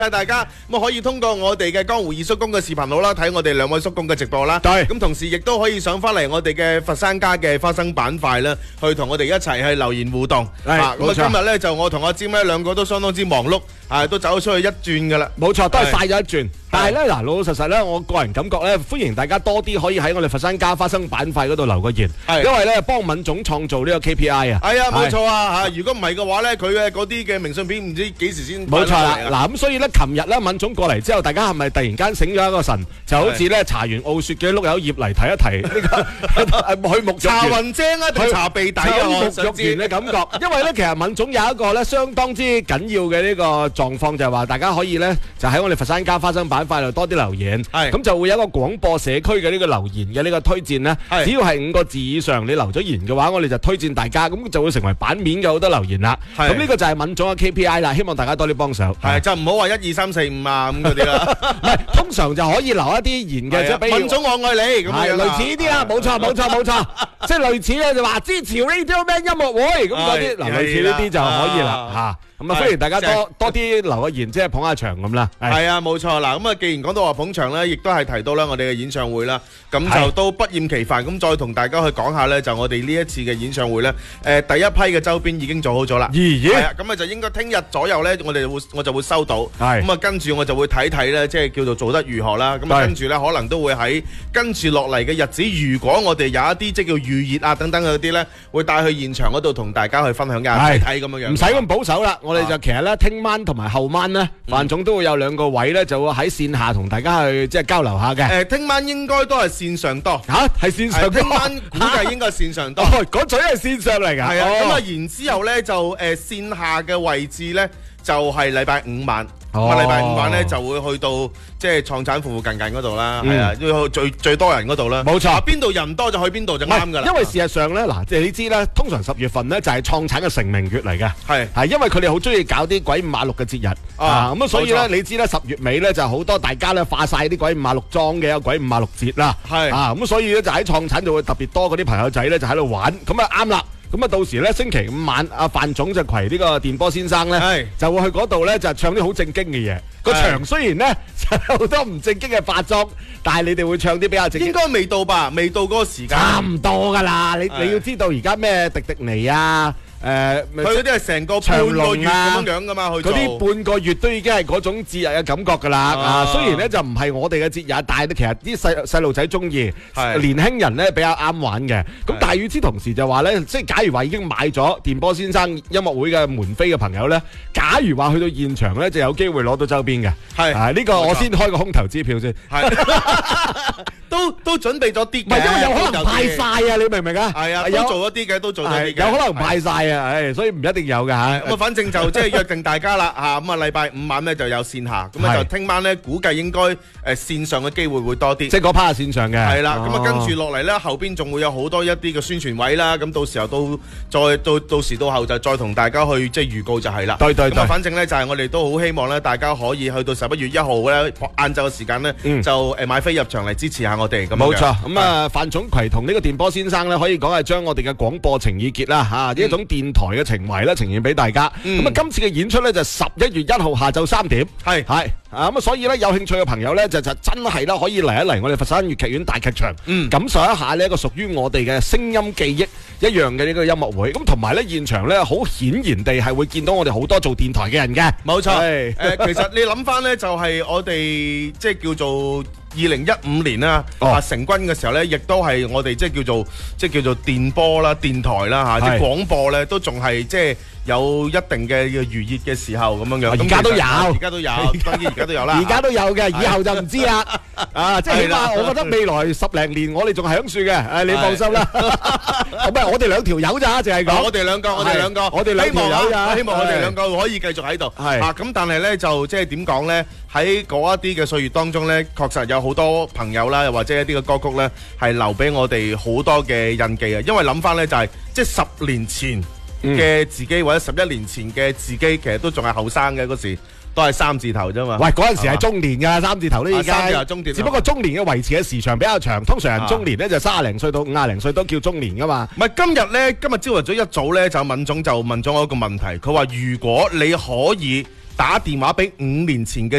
大家咁可以通過我哋嘅江湖二叔公嘅視頻號啦，睇我哋兩位叔公嘅直播啦。 對， 咁同時亦都可以上翻嚟我哋嘅佛山家嘅花生板塊啦，去同我哋一齊去留言互動。咁今日咧就我同阿占咧兩個都相當之忙碌，都走咗出去一轉噶啦。 冇錯，都係快咗一轉。但係咧嗱，老老實實咧，我個人感覺咧，歡迎大家多啲可以喺我哋佛山家花生板塊嗰度留個言，因為咧幫敏總創造呢個 KPI 啊。 係啊，冇錯啊嚇！如果唔係嘅話咧，佢嘅嗰啲嘅明信片唔知幾時先。 冇錯啦，嗱咁所以咧，琴日咧敏總過嚟之後，大家係咪突然間醒咗一個神，就好似咧查完奧雪嘅碌柚葉嚟提一提呢個去沐查雲精啊，定查鼻底啊？ 沐浴完嘅感覺，因為咧其實敏總有一個咧相當之緊要嘅呢個狀況，就係話大家可以咧就喺我哋佛山家花生板塊度多啲留言，咁就會有一個廣播社區嘅呢個留言嘅呢個推薦咧，只要係5個字以上你留咗言嘅話，我哋就推薦大家，咁就會成為版面嘅好多留言啦。咁呢個就係敏總嘅 KPI 啦，希望大家多啲幫手。 就唔好話1、2、3、4、5啊咁嗰啲啦。 唔係，通常就可以留一啲言嘅，即係比如敏總我愛你咁樣， 類似呢啲啦，冇錯，即係類似咧就話支持 Radio Man 音樂會咁嗰啲，嗱類似呢啲就可以啦嚇。咁啊，歡迎大家多啲留個言，即係捧下場咁啦。 係啊，冇錯啦。咁啊，既然講到話捧場咧，亦都係提到咧我哋嘅演唱會啦。咁就都不厭其煩咁再同大家去講下咧，就我哋呢一次嘅演唱會咧，第一批嘅周邊已經做好咗啦。係啊，咁啊就應該聽日左右咧，我就會收到。咁啊，跟住我就會睇睇咧，即係叫做做得如何啦。咁啊，跟住咧可能都會喺跟住落嚟嘅日子，如果我哋有一啲即係叫預熱啊等等嗰啲咧，會帶去現場嗰度同大家去分享一下睇咁樣樣。 唔使咁保守啦。我哋就其實咧，聽晚同埋後晚咧，范總都會有2個位咧，就會喺線下同大家去即係交流下嘅。 聽晚應該都係線上多嚇，係線上多。 聽晚估計應該係線上多。 嗰嘴係線上嚟㗎。 係啊，咁啊，然之後咧就線下嘅位置咧就係禮拜5晚。咁啊，禮拜5晚咧就會去到即係創產附近嗰度啦，係啊，要去最多人嗰度啦。 冇錯， 邊度人多就去邊度就啱噶啦。 因為事實上咧，嗱，即係你知啦，通常10月份咧就係創產嘅成名月嚟嘅，係因為佢哋好中意搞啲鬼五馬六嘅節日啊，咁啊，所以咧你知啦，10月尾咧就好多大家咧化晒啲鬼五馬六妝嘅，有鬼五馬六節啦，咁所以咧就喺創產就會特別多嗰啲朋友仔咧就喺度玩，咁啊啱啦。咁啊，到時咧星期5晚，阿范總就攜呢個電波先生咧，就會去嗰度咧就唱啲好正經嘅嘢。個場雖然咧好多唔正經嘅化妝，但係你哋會唱啲比較正經。 應該未到吧？未到嗰個時間。 差唔多㗎啦，你要知道而家咩迪迪尼啊。 佢嗰啲係成個半個月咁樣噶嘛，去做嗰啲半個月都已經係嗰種節日嘅感覺㗎啦。雖然咧就唔係我哋嘅節日，但係其實啲細路仔中意，年輕人咧比較啱玩嘅。咁但係與此同時就話咧，即係假如話已經買咗電波先生音樂會嘅門飛嘅朋友咧，假如話去到現場咧，就有機會攞到周邊嘅。係呢個我先開個空頭支票先。都準備咗啲嘅，唔係因為有可能派晒啊！你明唔明啊？係啊，都做咗啲嘅，都做咗啲嘅， 有可能派晒啊！所以唔一定有㗎嚇。 咁啊，反正就即係約定大家啦嚇。咁啊，禮拜5晚咧就有線下，咁啊就聽晚咧估計應該線上嘅機會會多啲。 即係嗰 part 係線上嘅。係啦，咁啊跟住落嚟咧，後邊仲會有好多一啲嘅宣傳位啦。咁到時候到時到後就再同大家去即係預告就係啦。 對。咁啊，反正咧就係我哋都好希望咧，大家可以去到11月1號咧晏晝嘅時間咧，就買飛入場嚟支持下我哋咁。 冇錯，咁啊，范總攜同呢個電波先生咧，可以講係將我哋嘅廣播情意結啦，呢一種電台嘅情懷咧，呈現俾大家。咁啊，今次嘅演出咧就11月1號下晝3點，係咁啊，所以咧有興趣嘅朋友咧就真係啦，可以嚟一嚟我哋佛山粵劇院大劇場，感受一下呢一個屬於我哋嘅聲音記憶一樣嘅呢個音樂會。咁同埋咧現場咧好顯然地係會見到我哋好多做電台嘅人嘅。 冇錯，其實你諗翻咧就係我哋即係叫做2015年啦，成軍嘅時候咧，亦都係我哋即係叫做電波啦、電台啦嚇，即係廣播咧，都仲係即係有一定嘅餘熱嘅時候咁樣樣。 而家都有， 而家都有，當然而家都有啦。 而家都有嘅，以後就唔知啦。即係起碼我覺得未來10零年我哋仲係響樹嘅，你放心啦。唔係我哋2條友咋，淨係講我哋兩個，我哋2條友咋，希望我哋2個可以繼續喺度。咁但係咧就即係點講咧？喺嗰一啲嘅歲月當中咧，確實有好多朋友啦，又或者一啲嘅歌曲咧，係留俾我哋好多嘅印記啊！因為諗翻咧就係即係10年前嘅自己，或者11年前嘅自己，其實都仲係後生嘅嗰時。都係3字頭啫嘛。 喂，嗰陣時係中年㗎，3字頭呢？而家 3字頭中年， 只不過中年嘅維持嘅時長比較長。通常人中年咧就30零歲到50零歲都叫中年㗎嘛。 唔係今日咧，今日朝頭早一早咧就敏總就問咗我一個問題，佢話如果你可以打電話俾5年前嘅